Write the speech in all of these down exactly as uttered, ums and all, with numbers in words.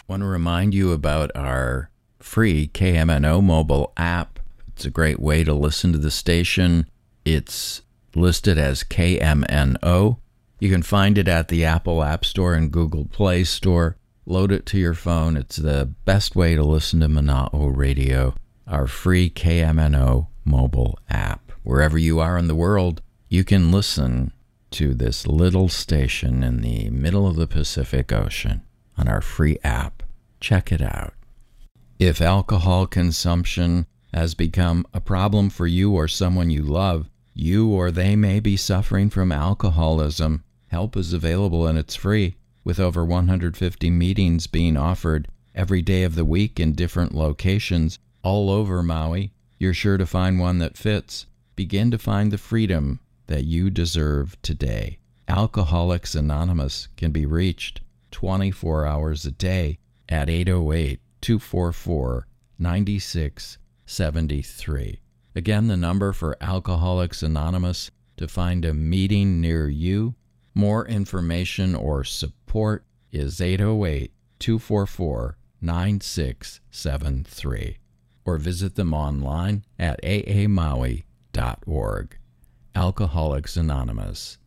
want to remind you about our free K M N O mobile app. It's a great way to listen to the station. It's listed as K M N O. You can find it at the Apple App Store and Google Play Store. Load it to your phone. It's the best way to listen to Mana'o Radio, our free K M N O mobile app. Wherever you are in the world, you can listen to this little station in the middle of the Pacific Ocean on our free app. Check it out. If alcohol consumption has become a problem for you or someone you love, you or they may be suffering from alcoholism. Help is available and it's free, with over one hundred fifty meetings being offered every day of the week in different locations all over Maui. You're sure to find one that fits. Begin to find the freedom that you deserve today. Alcoholics Anonymous can be reached twenty-four hours a day at eight oh eight, two four four, nine six seven three. Again, the number for Alcoholics Anonymous to find a meeting near you. More information or support is eight oh eight, two four four, nine six seven three. Or visit them online at a a maui dot org. Alcoholics Anonymous.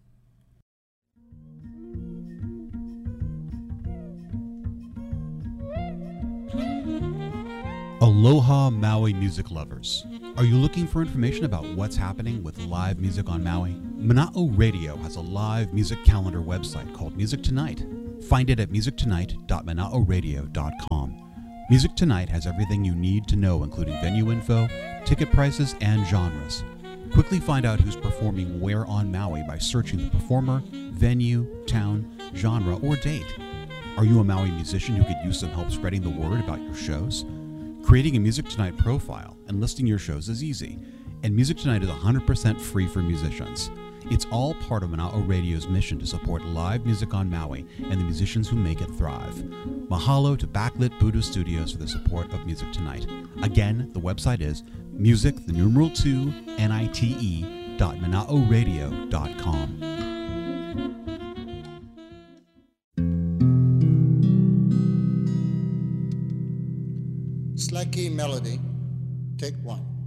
Aloha Maui music lovers. Are you looking for information about what's happening with live music on Maui? Mana'o Radio has a live music calendar website called Music Tonight. Find it at music tonight dot mana'o radio dot com. Music Tonight has everything you need to know, including venue info, ticket prices, and genres. Quickly find out who's performing where on Maui by searching the performer, venue, town, genre, or date. Are you a Maui musician who could use some help spreading the word about your shows? Creating a Music Tonight profile and listing your shows is easy, and Music Tonight is one hundred percent free for musicians. It's all part of Mana'o Radio's mission to support live music on Maui and the musicians who make it thrive. Mahalo to Backlit Buddha Studios for the support of Music Tonight. Again, the website is music, the numeral two, N I T E, dot mana'o radio dot com. Slack key melody, take one.